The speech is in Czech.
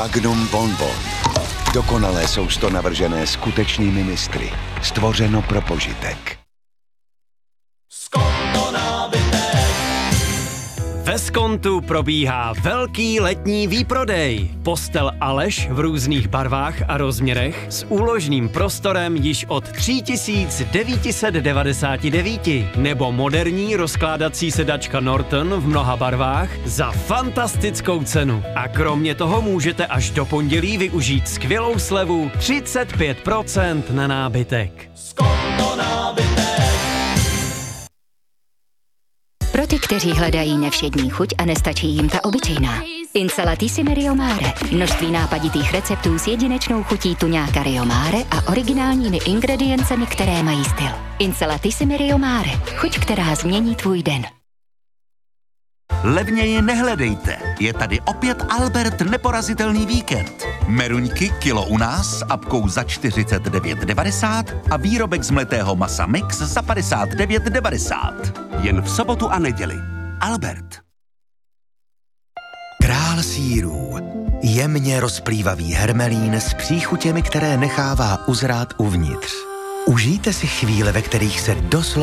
Magnum Bonbon. Dokonalé sousto navržené skutečnými mistry. Stvořeno pro požitek. Ve Skontu probíhá velký letní výprodej. Postel Aleš v různých barvách a rozměrech s úložným prostorem již od 3999 nebo moderní rozkládací sedačka Norton v mnoha barvách za fantastickou cenu. A kromě toho můžete až do pondělí využít skvělou slevu 35% na nábytek. Skonto nábytek. Pro ty, kteří hledají nevšední chuť a nestačí jim ta obyčejná. Insalatissime Rio Mare. Množství nápaditých receptů s jedinečnou chutí tuňáka Rio Mare a originálními ingrediencemi, které mají styl. Insalatissime Rio Mare. Chuť, která změní tvůj den. Levněji nehledejte. Je tady opět Albert neporazitelný víkend. Meruňky kilo u nás s apkou za 49,90 a výrobek z mletého masa Mix za 59,90. Jen v sobotu a neděli. Albert. Král sýrů. Jemně rozplývavý hermelín s příchutěmi, které nechává uzrát uvnitř. Užijte si chvíle, ve kterých se doslova